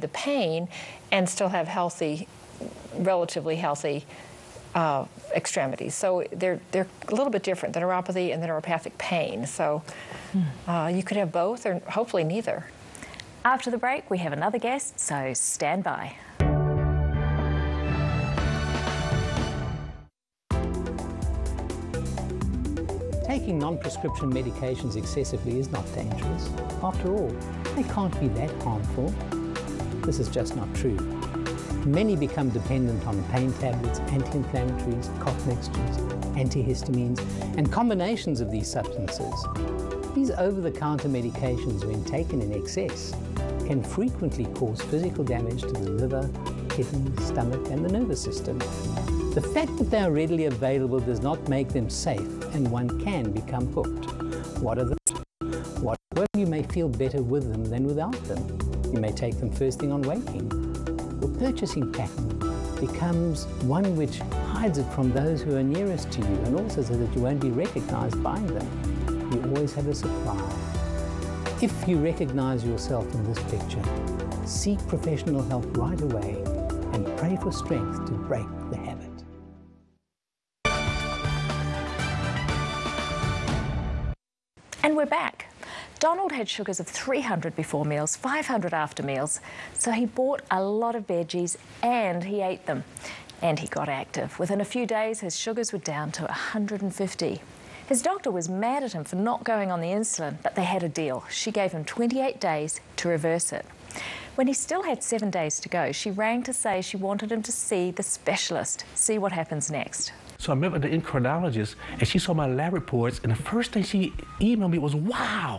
the pain and still have healthy, relatively healthy extremities. So they're a little bit different, the neuropathy and the neuropathic pain. So you could have both, or hopefully neither. After the break, we have another guest, so stand by. Taking non-prescription medications excessively is not dangerous. After all, they can't be that harmful. This is just not true. Many become dependent on pain tablets, anti-inflammatories, cough mixtures, antihistamines, and combinations of these substances. These over-the-counter medications, when taken in excess, can frequently cause physical damage to the liver, kidneys, stomach, and the nervous system. The fact that they are readily available does not make them safe, and one can become hooked. What are the? Well, you may feel better with them than without them. You may take them first thing on waking. Your purchasing pattern becomes one which hides it from those who are nearest to you, and also so that you won't be recognized buying them. You always have a supply. If you recognize yourself in this picture, seek professional help right away and pray for strength to break the habit. And we're back. Donald had sugars of 300 before meals, 500 after meals, so he bought a lot of veggies and he ate them. And he got active. Within a few days, his sugars were down to 150. His doctor was mad at him for not going on the insulin, but they had a deal. She gave him 28 days to reverse it. When he still had 7 days to go, she rang to say she wanted him to see the specialist, see what happens next. So I met with the endocrinologist, and she saw my lab reports, and the first thing she emailed me was, wow.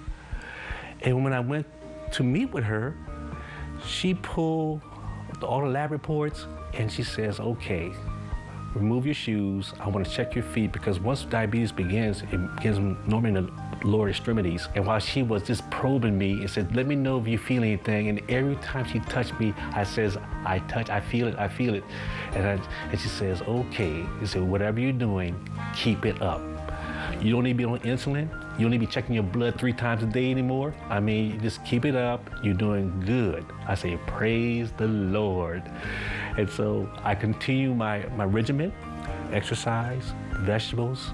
And when I went to meet with her, she pulled all the lab reports, and she says, okay, remove your shoes. I want to check your feet, because once diabetes begins, it begins normally in the lower extremities. And while she was just probing me and said, let me know if you feel anything. And every time she touched me, I says, I feel it, I feel it. And she says, okay. She said, whatever you're doing, keep it up. You don't need to be on insulin. You don't need to be checking your blood 3 times a day anymore. I mean, just keep it up. You're doing good. I say, praise the Lord. And so I continue my regimen, exercise, vegetables,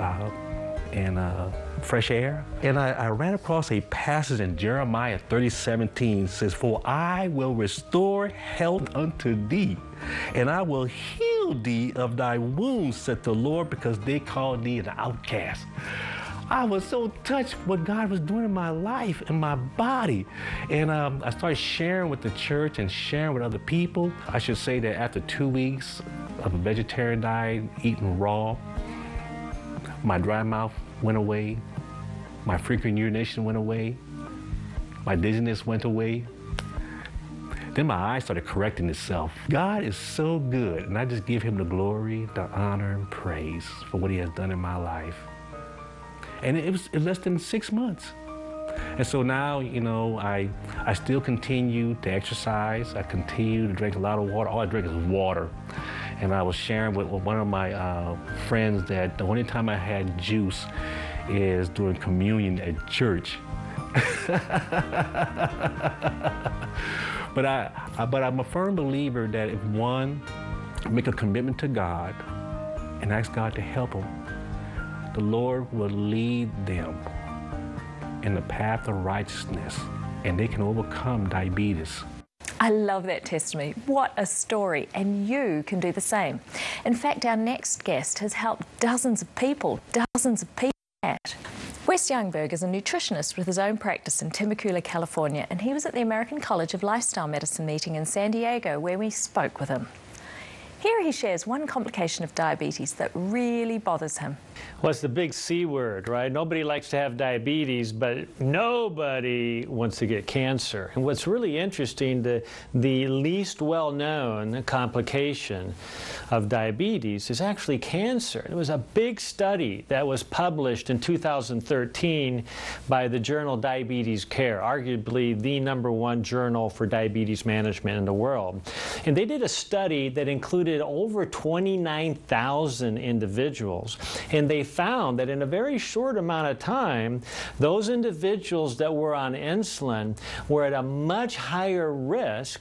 and fresh air. And I ran across a passage in Jeremiah 30:17 says, for I will restore health unto thee, and I will heal thee of thy wounds, said the Lord, because they called thee an outcast. I was so touched what God was doing in my life and my body. And I started sharing with the church and sharing with other people. I should say that after 2 weeks of a vegetarian diet, eating raw, my dry mouth went away, my frequent urination went away, my dizziness went away. Then my eyes started correcting itself. God is so good, and I just give him the glory, the honor, and praise for what he has done in my life. And it was less than 6 months. And so now, you know, I still continue to exercise. I continue to drink a lot of water. All I drink is water. And I was sharing with one of my friends that the only time I had juice is during communion at church. But I'm a firm believer that if one make a commitment to God and ask God to help them, the Lord will lead them in the path of righteousness, and they can overcome diabetes. I love that testimony. What a story. And you can do the same. In fact, our next guest has helped dozens of people. Wes Youngberg is a nutritionist with his own practice in Temecula, California, and he was at the American College of Lifestyle Medicine meeting in San Diego where we spoke with him. Here he shares one complication of diabetes that really bothers him. Well, it's the big C word, right? Nobody likes to have diabetes, but nobody wants to get cancer. And what's really interesting, the least well-known complication of diabetes is actually cancer. It was a big study that was published in 2013 by the journal Diabetes Care, arguably the #1 journal for diabetes management in the world. And they did a study that included studied over 29,000 individuals, and they found that in a very short amount of time, those individuals that were on insulin were at a much higher risk